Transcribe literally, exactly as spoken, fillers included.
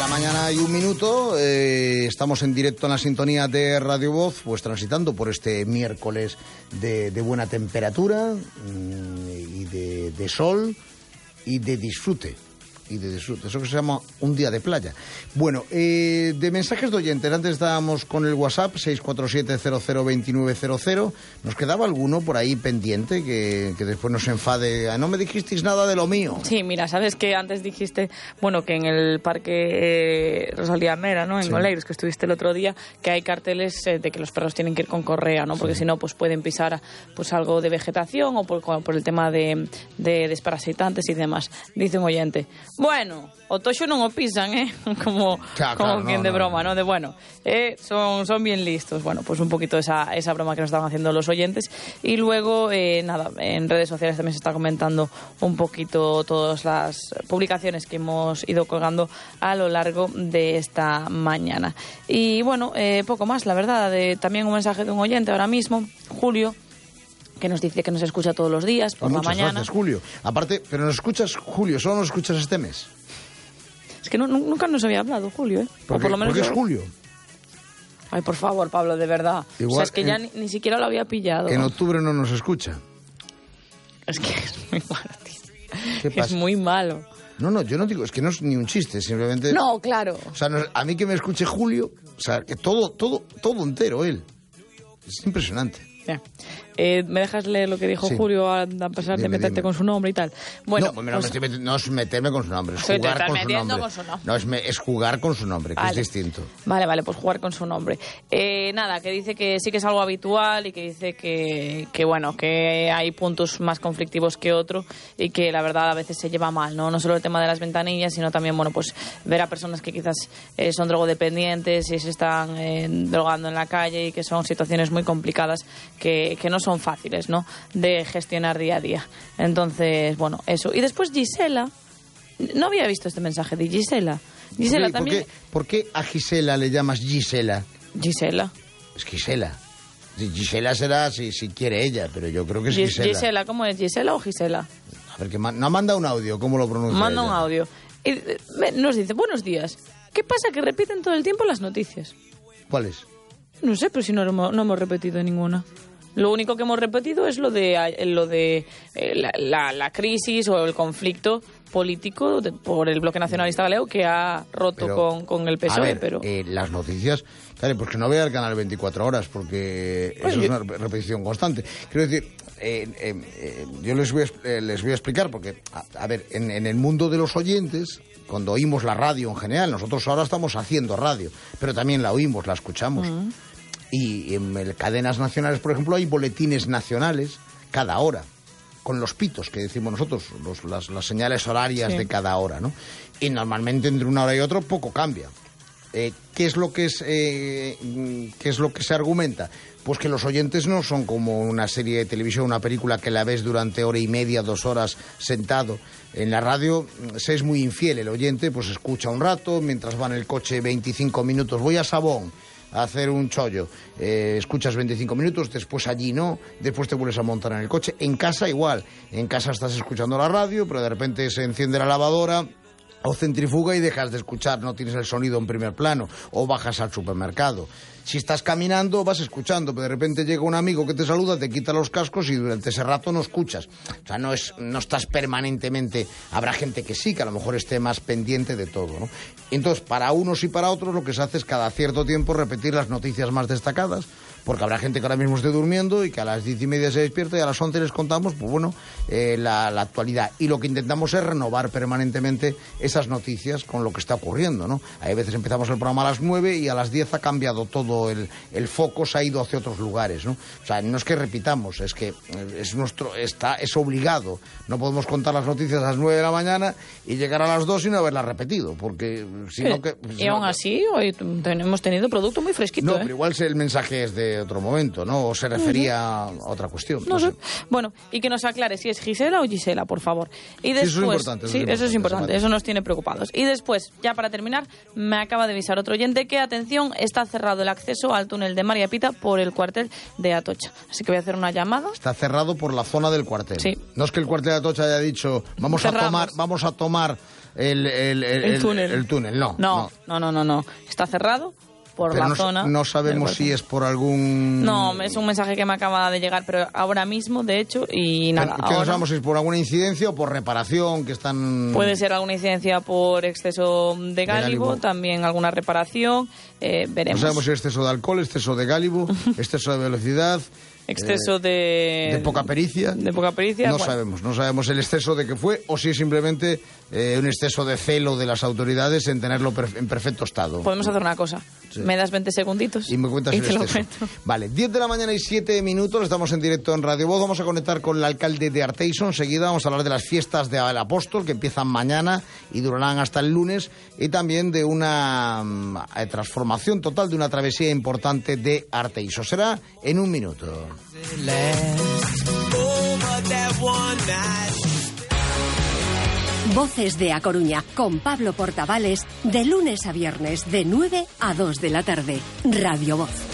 la mañana y un minuto, eh, estamos en directo en la sintonía de Radio Voz, pues transitando por este miércoles de, de buena temperatura mmm, y de, de sol y de disfrute. Y de disfrute, eso que se llama un día de playa. Bueno, eh, de mensajes de oyentes, antes estábamos con el WhatsApp seis cuatro siete cero cero dos nueve cero cero. Nos quedaba alguno por ahí pendiente que, que después nos enfade. No me dijisteis nada de lo mío. Sí, mira, sabes que antes dijiste, bueno, que en el parque eh, Rosalía Mera, ¿no? En sí. Oleiros, que estuviste el otro día, que hay carteles eh, de que los perros tienen que ir con correa, ¿no? Porque sí. si no, pues pueden pisar pues algo de vegetación o por, por el tema de, de desparasitantes y demás. Dice un oyente, bueno, o toxo non o pisan, eh? Como, claro, como claro, quien no, de no, broma, no. ¿no? De bueno, eh, son, son bien listos. Bueno, pues un poquito esa, esa broma que nos estaban haciendo los oyentes. Y luego, eh, nada, en redes sociales también se está comentando un poquito todas las publicaciones que hemos ido colgando a lo largo de esta mañana. Y bueno, eh, poco más, la verdad. De, también un mensaje de un oyente ahora mismo, Julio, que nos dice que nos escucha todos los días por Muchas la mañana. Gracias, Julio. Aparte, pero nos escuchas, Julio, solo nos escuchas este mes. Es que no, nunca nos había hablado, Julio, ¿eh? ¿Por qué, o por lo menos ¿por qué yo... es Julio? Ay, por favor, Pablo, de verdad. Igual, o sea, es que en, ya ni, ni siquiera lo había pillado. En octubre no nos escucha. Es que es muy malo, tío. ¿Qué pasa? Es muy malo. No, no, yo no digo, es que no es ni un chiste, simplemente... No, claro. O sea, no, a mí que me escuche Julio, o sea, que todo, todo, todo entero él. Es impresionante. Ya. Eh, ¿Me dejas leer lo que dijo sí. Julio a pesar de meterte dime. con su nombre y tal? Bueno, no, pues, no, pues, me no es meterme con su nombre, es jugar con su nombre. con su nombre. No, es, me, es jugar con su nombre, que vale. es distinto. Vale, vale, pues jugar con su nombre. Eh, nada, que dice que sí que es algo habitual y que dice que, que, bueno, que hay puntos más conflictivos que otros y que la verdad a veces se lleva mal, ¿no? No solo el tema de las ventanillas, sino también, bueno, pues ver a personas que quizás eh, son drogodependientes y se están eh, drogando en la calle y que son situaciones muy complicadas que, que no son fáciles, ¿no?, de gestionar día a día. Entonces, bueno, eso. Y después Gisela, no había visto este mensaje de Gisela. Gisela ¿Por qué, también... ¿por qué, ¿Por qué a Gisela le llamas Gisela? Gisela. Es Gisela. Gisela será si, si quiere ella, pero yo creo que es Gis- Gisela. Gisela, ¿cómo es? ¿Gisela o Gisela? A ver, que ma- no manda un audio, ¿cómo lo pronuncia Manda ella? un audio. Y eh, nos dice, buenos días. ¿Qué pasa que repiten todo el tiempo las noticias? ¿Cuáles? No sé, pero si no, hemos- no hemos repetido ninguna. Lo único que hemos repetido es lo de lo de eh, la, la, la crisis o el conflicto político de, por el bloque nacionalista galego que ha roto Pero, con, con el P S O E. A ver, pero eh, las noticias, claro, pues que no vea el canal veinticuatro horas, porque Oye, eso es una repetición constante. Quiero decir, eh, eh, eh, yo les voy a, eh, les voy a explicar, porque, a, a ver, en, en el mundo de los oyentes, cuando oímos la radio en general, nosotros ahora estamos haciendo radio, pero también la oímos, la escuchamos. Uh-huh. Y en cadenas nacionales, por ejemplo, hay boletines nacionales cada hora, con los pitos que decimos nosotros, los, las, las señales horarias sí. de cada hora, ¿no? Y normalmente entre una hora y otra poco cambia. Eh, ¿Qué es lo que es, eh, qué es lo que se argumenta? Pues que los oyentes no son como una serie de televisión, una película que la ves durante hora y media, dos horas sentado. En la radio se es muy infiel, el oyente pues escucha un rato, mientras va en el coche veinticinco minutos, voy a Sabón a hacer un chollo, eh, escuchas veinticinco minutos, después allí no, después te vuelves a montar en el coche. En casa igual, en casa estás escuchando la radio, pero de repente se enciende la lavadora o centrifuga y dejas de escuchar, no tienes el sonido en primer plano, o bajas al supermercado. Si estás caminando, vas escuchando, pero de repente llega un amigo que te saluda, te quita los cascos y durante ese rato no escuchas. O sea, no es, no estás permanentemente... Habrá gente que sí, que a lo mejor esté más pendiente de todo, ¿no? Entonces, para unos y para otros, lo que se hace es cada cierto tiempo repetir las noticias más destacadas, porque habrá gente que ahora mismo esté durmiendo y que a las diez y media se despierta y a las once les contamos, pues bueno, eh, la, la actualidad. Y lo que intentamos es renovar permanentemente esas noticias con lo que está ocurriendo, ¿no? Hay veces empezamos el programa a las nueve y a las diez ha cambiado todo, el, el foco se ha ido hacia otros lugares, ¿no? O sea, no es que repitamos, es que es nuestro, está, es obligado. No podemos contar las noticias a las nueve de la mañana y llegar a las dos y no haberlas repetido, porque si no que... Y aún así, hoy hemos tenido producto muy fresquito, No, ¿eh? pero igual el mensaje es de de otro momento, ¿no? O se refería uh-huh. a otra cuestión. No, no sé. sé. Bueno, y que nos aclare si es Gisela o Gisela, por favor. Y después, sí, eso es importante. Eso, sí, es, importante, eso es importante, eso nos tiene preocupados. Y después, ya para terminar, me acaba de avisar otro oyente que, atención, está cerrado el acceso al túnel de María Pita por el cuartel de Atocha. Así que voy a hacer una llamada. Está cerrado por la zona del cuartel. Sí. No es que el cuartel de Atocha haya dicho, vamos Cerramos. a tomar, vamos a tomar el, el, el, el, túnel. el, el túnel. No, no, no, no, no, no. Está cerrado por pero la no, zona. No sabemos si es por algún... No, es un mensaje que me acaba de llegar, pero ahora mismo, de hecho, y nada. Que ahora... no sabemos si es por alguna incidencia o por reparación, que están... Puede ser alguna incidencia por exceso de gálibo, de también alguna reparación, eh, veremos. No sabemos si es exceso de alcohol, exceso de gálibo, exceso de velocidad... Exceso de... De poca pericia. De poca pericia. No bueno. sabemos, no sabemos el exceso de que fue o si es simplemente eh, un exceso de celo de las autoridades en tenerlo perfe- en perfecto estado. Podemos hacer una cosa. Sí. Me das veinte segunditos y me cuentas y el te exceso. Lo cuento. Vale, diez de la mañana y siete minutos, estamos en directo en Radio Voz. Vamos a conectar con el alcalde de Arteixo. Enseguida vamos a hablar de las fiestas del Apóstol que empiezan mañana y durarán hasta el lunes, y también de una um, transformación total, de una travesía importante de Arteixo. Será en un minuto. Voces de A Coruña, con Pablo Portavales, de lunes a viernes, de nueve a dos de la tarde. Radio Voz.